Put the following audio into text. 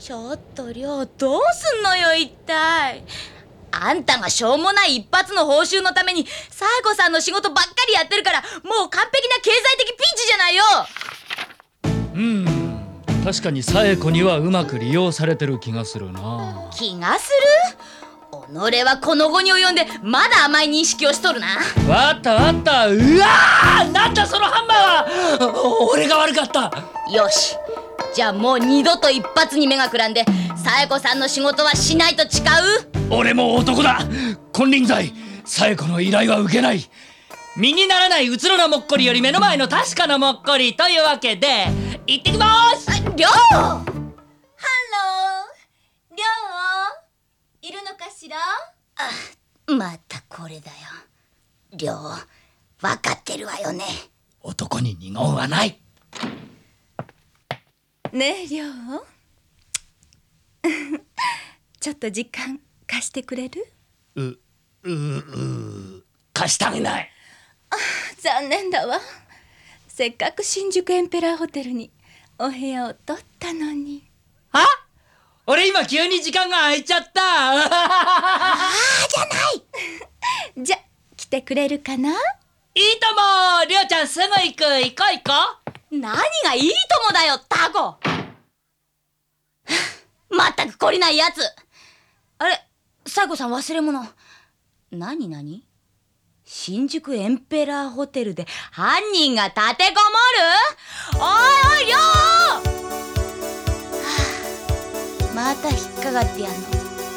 ちょっとりょう、どうすんのよ一体。あんたがしょうもない一発の報酬のためにサエコさんの仕事ばっかりやってるから、もう完璧な経済的ピンチじゃないよ。 確かにサエコにはうまく利用されてる気がするな。 気がする？己はこの後に及んでまだ甘い認識をしとるな。 わったわった。うわー、なんだそのハンマーは。俺が悪かった。 よし、じゃあもう二度と一発に目がくらんでサエコさんの仕事はしないと誓う？ 俺も男だ。金輪際サエコの依頼は受けない。身にならないうつろなもっこりより目の前の確かなもっこりというわけで行ってきまーす。 りょう、 ハロー、りょういるのかしら？ またこれだよ。りょう、分かってるわよね。 男に二言はない。 ねえりょうちょっと時間貸してくれる？ 貸してあげない。 残念だわ。せっかく新宿エンペラーホテルにお部屋を取ったのに。 あ、俺今急に時間が空いちゃった。 じゃないじゃ、来てくれるかな？ いいとも。りょうちゃんすぐ行く。行こう行こ何がいいともだよ、タコ。まったく懲りないやつ。あれ、サエコさん忘れ物。何？新宿エンペラーホテルで犯人が立てこもる？おいおい、りょう！また引っかかってやんの。